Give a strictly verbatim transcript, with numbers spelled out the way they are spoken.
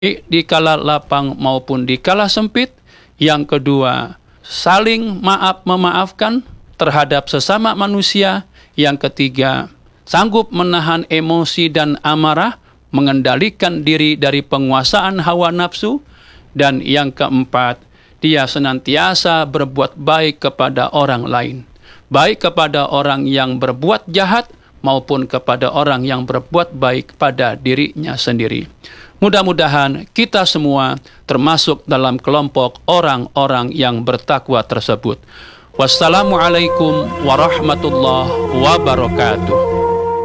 di kala lapang maupun di kala sempit. Yang kedua, saling maaf memaafkan terhadap sesama manusia. Yang ketiga, sanggup menahan emosi dan amarah, mengendalikan diri dari penguasaan hawa nafsu. Dan yang keempat, dia senantiasa berbuat baik kepada orang lain, baik kepada orang yang berbuat jahat maupun kepada orang yang berbuat baik pada dirinya sendiri. Mudah-mudahan kita semua termasuk dalam kelompok orang-orang yang bertakwa tersebut. Wassalamualaikum warahmatullahi wabarakatuh.